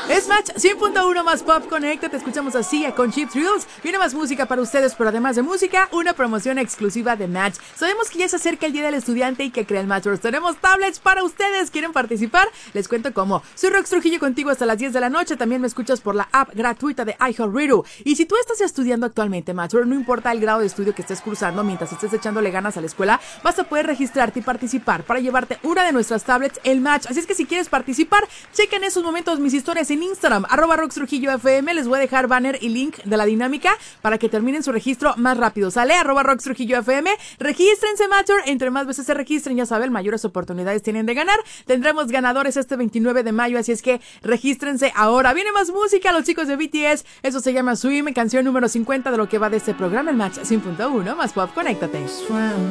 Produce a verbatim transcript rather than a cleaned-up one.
Es Match cien punto uno más Pop. Connecta, te escuchamos así con Cheap Thrills. Viene más música para ustedes, pero además de música, una promoción exclusiva de Match. Sabemos que ya se acerca el Día del Estudiante y que crean Matchers. Tenemos tablets para ustedes. ¿Quieren participar? Les cuento cómo. Soy Rox Trujillo contigo hasta las diez de la noche. También me escuchas por la app gratuita de iHeartRadio. Y si tú estás estudiando actualmente, Matcher, no importa el grado de estudio que estés cursando, mientras estés echándole ganas a la escuela, vas a poder registrarte y participar para llevarte una de nuestras tablets, el Match. Así es que si quieres participar, checa en esos momentos mis historias en Instagram, arroba Rox Trujillo F M. Les voy a dejar banner y link de la dinámica para que terminen su registro más rápido. Sale, arroba Rox Trujillo F M. Regístrense, Matcher. Entre más veces se registren, ya saben, mayores oportunidades tienen de ganar. Tendremos ganadores este veintinueve de mayo, así es que regístrense ahora. Viene más música, los chicos de B T S. Eso se llama Swim, canción número cincuenta de lo que va de este programa, el Match cien punto uno más Pop. Conéctate.